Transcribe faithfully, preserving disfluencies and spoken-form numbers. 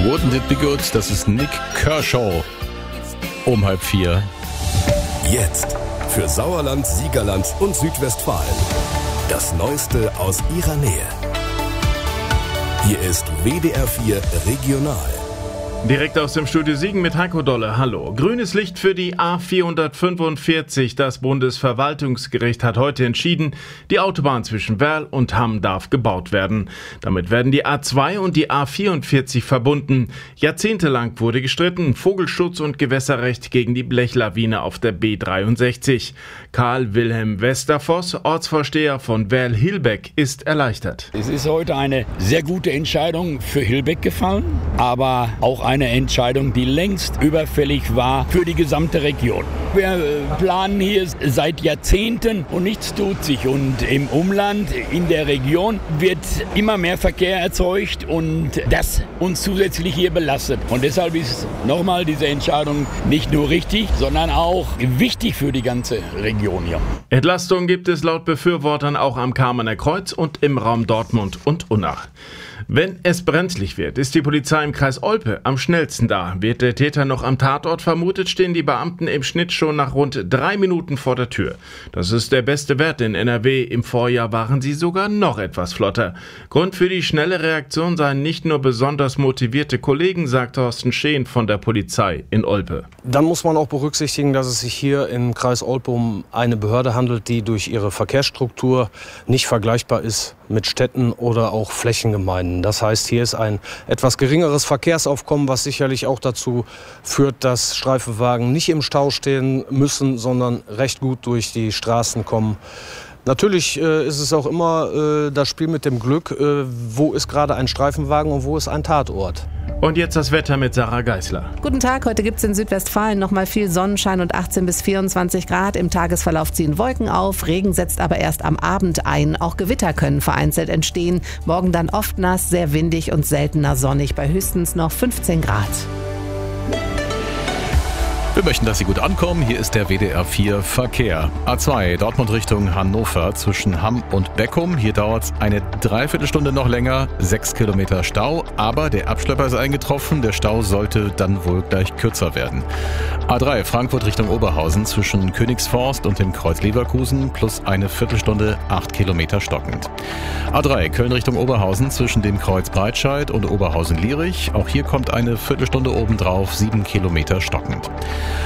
Wouldn't it be good? Das ist Nick Kershaw. Um halb vier. Jetzt für Sauerland, Siegerland und Südwestfalen. Das Neueste aus ihrer Nähe. Hier ist W D R vier Regional. Direkt aus dem Studio Siegen mit Heiko Dolle. Hallo. Grünes Licht für die A vierhundertfünfundvierzig. Das Bundesverwaltungsgericht hat heute entschieden, die Autobahn zwischen Werl und Hamm darf gebaut werden. Damit werden die A zwei und die A vierundvierzig verbunden. Jahrzehntelang wurde gestritten, Vogelschutz und Gewässerrecht gegen die Blechlawine auf der B dreiundsechzig. Karl Wilhelm Westervoss, Ortsvorsteher von Werl-Hilbeck, ist erleichtert. Es ist heute eine sehr gute Entscheidung für Hilbeck gefallen, aber auch eine Entscheidung, die längst überfällig war für die gesamte Region. Wir planen hier seit Jahrzehnten und nichts tut sich. Und im Umland, in der Region, wird immer mehr Verkehr erzeugt und das uns zusätzlich hier belastet. Und deshalb ist nochmal diese Entscheidung nicht nur richtig, sondern auch wichtig für die ganze Region hier. Entlastung gibt es laut Befürwortern auch am Kamener Kreuz und im Raum Dortmund und Unna. Wenn es brenzlig wird, ist die Polizei im Kreis Olpe am schnellsten da. Wird der Täter noch am Tatort vermutet, stehen die Beamten im Schnitt schon nach rund drei Minuten vor der Tür. Das ist der beste Wert in N R W. Im Vorjahr waren sie sogar noch etwas flotter. Grund für die schnelle Reaktion seien nicht nur besonders motivierte Kollegen, sagt Thorsten Scheen von der Polizei in Olpe. Dann muss man auch berücksichtigen, dass es sich hier im Kreis Olpe um eine Behörde handelt, die durch ihre Verkehrsstruktur nicht vergleichbar ist mit Städten oder auch Flächengemeinden. Das heißt, hier ist ein etwas geringeres Verkehrsaufkommen, was sicherlich auch dazu führt, dass Streifenwagen nicht im Stau stehen müssen, sondern recht gut durch die Straßen kommen. Natürlich äh, ist es auch immer äh, das Spiel mit dem Glück, äh, wo ist gerade ein Streifenwagen und wo ist ein Tatort. Und jetzt das Wetter mit Sarah Geisler. Guten Tag, heute gibt es in Südwestfalen noch mal viel Sonnenschein und achtzehn bis vierundzwanzig Grad. Im Tagesverlauf ziehen Wolken auf, Regen setzt aber erst am Abend ein. Auch Gewitter können vereinzelt entstehen. Morgen dann oft nass, sehr windig und seltener sonnig bei höchstens noch fünfzehn Grad. Wir möchten, dass Sie gut ankommen. Hier ist der W D R vier Verkehr. A zwei, Dortmund Richtung Hannover zwischen Hamm und Beckum. Hier dauert es eine Dreiviertelstunde noch länger, sechs Kilometer Stau. Aber der Abschlepper ist eingetroffen. Der Stau sollte dann wohl gleich kürzer werden. A drei, Frankfurt Richtung Oberhausen zwischen Königsforst und dem Kreuz Leverkusen plus eine Viertelstunde, acht Kilometer stockend. A drei, Köln Richtung Oberhausen zwischen dem Kreuz Breitscheid und Oberhausen-Lierich. Auch hier kommt eine Viertelstunde obendrauf, sieben Kilometer stockend.